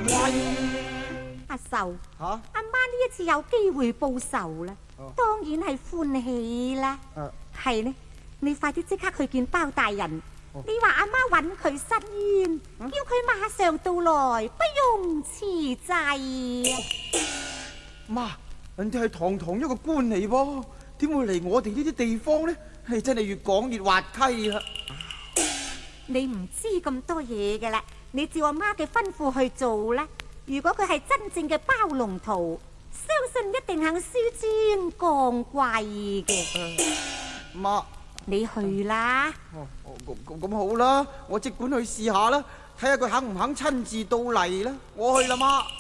阿壽， 吓？ 阿媽呢一次有機會報仇啦，當然係歡喜啦。係呢，你快啲即刻去見包大人，你話阿媽揾佢申冤，叫佢馬上到來，不用遲滯。 媽，人哋係堂堂一個官嚟喎，點會嚟我哋呢啲地方呢？係真係越講越滑稽啦！ 你唔知咁多嘢嘅啦，你照阿媽嘅吩咐去做啦。如果佢係真正嘅包龍圖，相信一定肯紆尊降貴嘅。 媽， 你去啦。 咁好啦，我即管去試下啦，睇下佢肯唔肯親自到嚟啦。我去啦，媽。